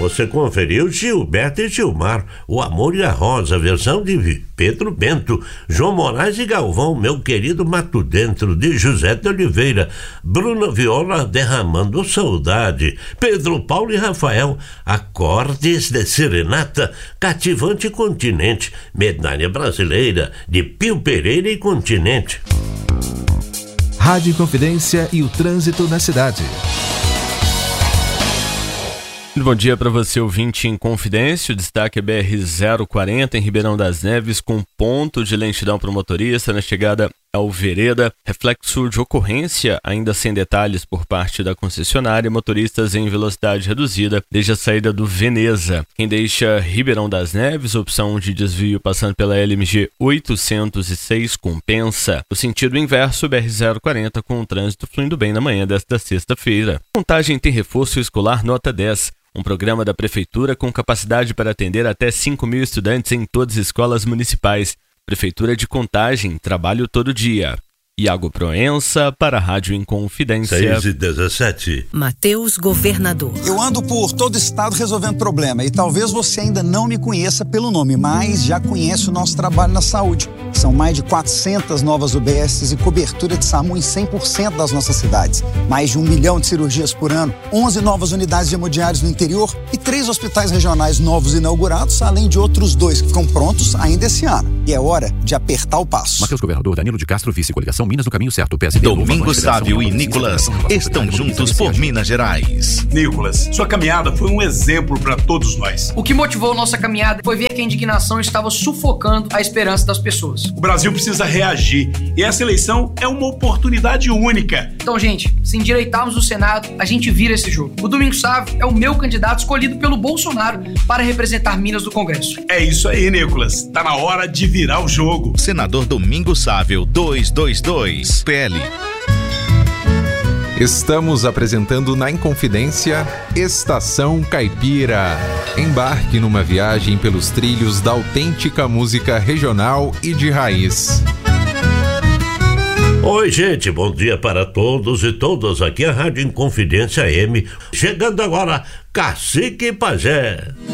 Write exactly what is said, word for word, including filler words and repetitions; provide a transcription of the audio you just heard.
você conferiu Gilberto e Gilmar, O Amor e a Rosa, versão de Pedro Bento, João Moraes e Galvão, Meu Querido Mato Dentro, de José de Oliveira, Bruna Viola, Derramando Saudade, Pedro Paulo e Rafael, Acordes de Serenata, Cativante Continente, Medalha Brasileira, de Pio Pereira e Continente. Rádio Inconfidência e o trânsito na cidade. Bom dia para você, ouvinte em Confidência. O destaque é B R zero quarenta em Ribeirão das Neves, com ponto de lentidão para o motorista na chegada ao Vereda. Reflexo de ocorrência, ainda sem detalhes por parte da concessionária. Motoristas em velocidade reduzida desde a saída do Veneza. Quem deixa Ribeirão das Neves, opção de desvio passando pela L M G oitocentos e seis, compensa. O sentido inverso, B R zero quarenta, com o trânsito fluindo bem na manhã desta sexta-feira. Contagem tem reforço escolar nota dez. Um programa da Prefeitura com capacidade para atender até cinco mil estudantes em todas as escolas municipais. Prefeitura de Contagem, trabalho todo dia. Iago Proença para a Rádio Inconfidência. seis e dezessete. Matheus Governador. Eu ando por todo o estado resolvendo problema e talvez você ainda não me conheça pelo nome, mas já conhece o nosso trabalho na saúde. São mais de quatrocentas novas U B S e cobertura de SAMU em cem por cento das nossas cidades. Mais de um milhão de cirurgias por ano, onze novas unidades de hemodiálise no interior e três hospitais regionais novos inaugurados, além de outros dois que ficam prontos ainda esse ano. E é hora de apertar o passo. Matheus Governador, Danilo de Castro, vice-coligação Minas no caminho certo. P S D, Domingos Sávio e Nicolas estão juntos por Minas Gerais. Nicolas, sua caminhada foi um exemplo para todos nós. O que motivou nossa caminhada foi ver que a indignação estava sufocando a esperança das pessoas. O Brasil precisa reagir e essa eleição é uma oportunidade única. Então, gente, se endireitarmos o Senado, a gente vira esse jogo. O Domingos Sávio é o meu candidato escolhido pelo Bolsonaro para representar Minas no Congresso. É isso aí, Nicolas. Tá na hora de virar o jogo. Senador Domingos Sávio, duzentos e vinte e dois, P L. Estamos apresentando na Inconfidência Estação Caipira. Embarque numa viagem pelos trilhos da autêntica música regional e de raiz. Oi, gente, bom dia para todos e todas. Aqui é a Rádio Inconfidência M. Chegando agora, Cacique e Pajé.